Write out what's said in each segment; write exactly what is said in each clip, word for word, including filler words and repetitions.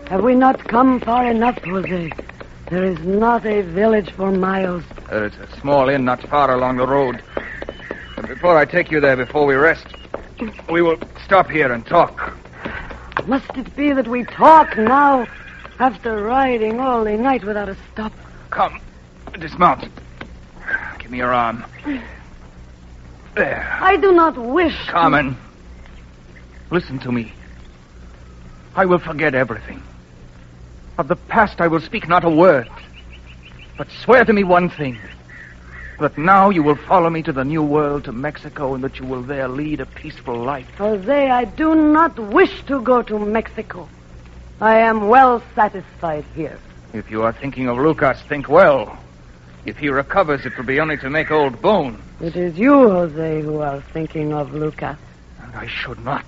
Have we not come far enough, Jose? There is not a village for miles. There is a small inn not far along the road. But before I take you there, before we rest, we will stop here and talk. Must it be that we talk now, after riding all the night without a stop? Come, dismount. Give me your arm. There. I do not wish to... Carmen, listen to me. I will forget everything. Of the past I will speak not a word. But swear to me one thing. That now you will follow me to the New World, to Mexico, and that you will there lead a peaceful life. Jose, I do not wish to go to Mexico. I am well satisfied here. If you are thinking of Lucas, think well. If he recovers, it will be only to make old bones. It is you, Jose, who are thinking of Lucas. And I should not.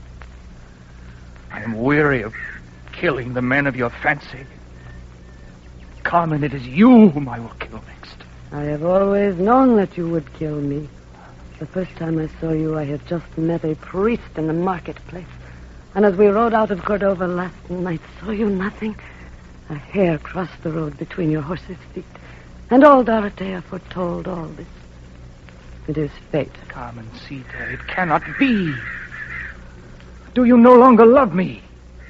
I am weary of killing the men of your fancy. Carmen, it is you whom I will kill next. I have always known that you would kill me. The first time I saw you, I had just met a priest in the marketplace. And as we rode out of Cordova last night, saw you nothing? A hair crossed the road between your horse's feet. And old Dorothea foretold all this. It is fate. Carmencita, it cannot be. Do you no longer love me?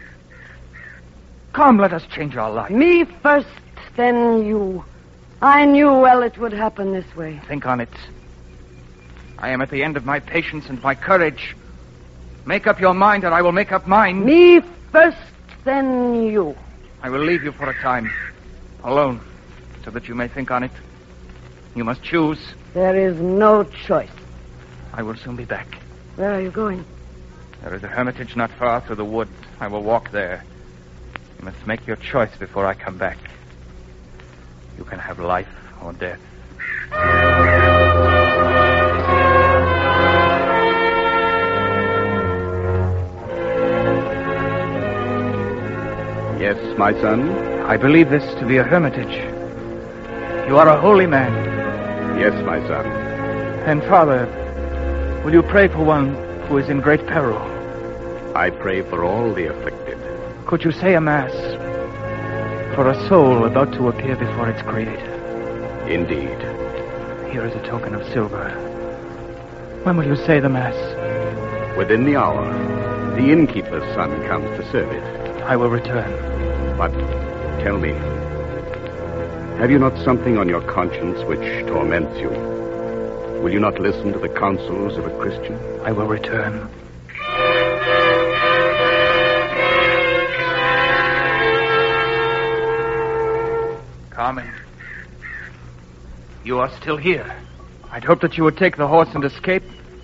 Come, let us change our lives. Me first, then you. I knew well it would happen this way. Think on it. I am at the end of my patience and my courage. Make up your mind and I will make up mine. Me first, then you. I will leave you for a time, alone, so that you may think on it. You must choose. There is no choice. I will soon be back. Where are you going? There is a hermitage not far through the wood. I will walk there. You must make your choice before I come back. You can have life or death. Yes, my son? I believe this to be a hermitage. You are a holy man. Yes, my son. And, Father, will you pray for one who is in great peril? I pray for all the afflicted. Could you say a mass for a soul about to appear before its creator? Indeed. Here is a token of silver. When will you say the mass? Within the hour. The innkeeper's son comes to serve it. I will return. But tell me, have you not something on your conscience which torments you? Will you not listen to the counsels of a Christian? I will return. Carmen, you are still here. I'd hoped that you would take the horse and escape.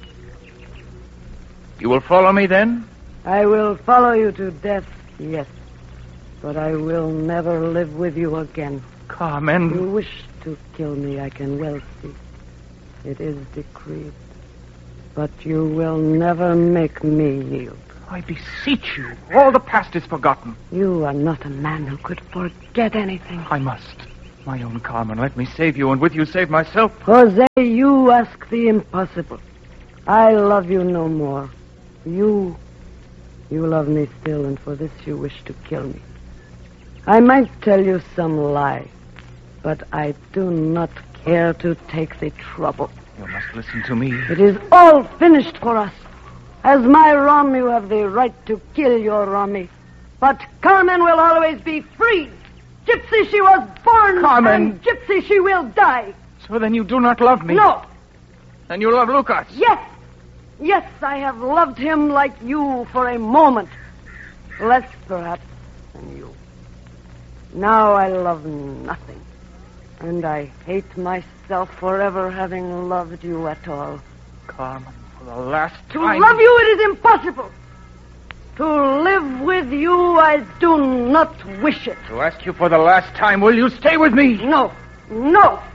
You will follow me then? I will follow you to death, yes. But I will never live with you again. Carmen. You wish to kill me, I can well see. It is decreed. But you will never make me yield. I beseech you. All the past is forgotten. You are not a man who could forget anything. I must. My own Carmen, let me save you, and with you save myself. Jose, you ask the impossible. I love you no more. You, you love me still, and for this you wish to kill me. I might tell you some lie, but I do not care to take the trouble. You must listen to me. It is all finished for us. As my Rom, you have the right to kill your Romy. But Carmen will always be free. Gypsy she was born, Carmen. And gypsy she will die. So then you do not love me? No. Then you love Lucas? Yes. Yes, I have loved him like you for a moment. Less, perhaps, than you. Now I love nothing. And I hate myself for ever having loved you at all. Carmen, for the last To time... love you it is impossible. To live with you I do not wish it. To ask you for the last time, will you stay with me? No, no.